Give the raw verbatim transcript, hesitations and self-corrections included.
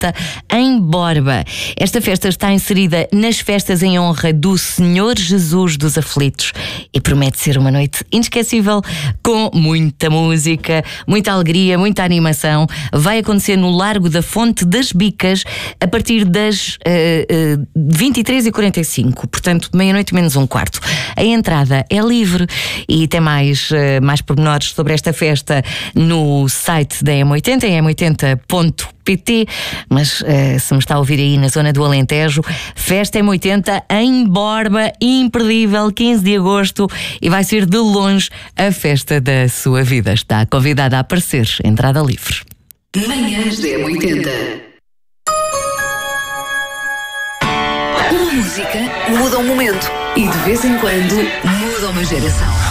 em Borba. Esta festa está inserida nas festas em honra do Senhor Jesus dos Aflitos e promete ser uma noite inesquecível, com muita música, muita alegria, muita animação. Vai acontecer no Largo da Fonte das Bicas a partir das uh, uh, vinte e três e quarenta e cinco, portanto meia-noite menos um quarto. A entrada é livre e tem mais, uh, mais pormenores sobre esta festa no site da M oitenta, em m oitenta ponto pt. Mas uh, se me está a ouvir aí na zona do Alentejo, Festa M oitenta em Borba, imperdível, quinze de agosto, e vai ser de longe a festa da sua vida. Está convidada a aparecer, entrada livre. Manhãs da M oitenta. Uma música muda um momento e de vez em quando muda uma geração.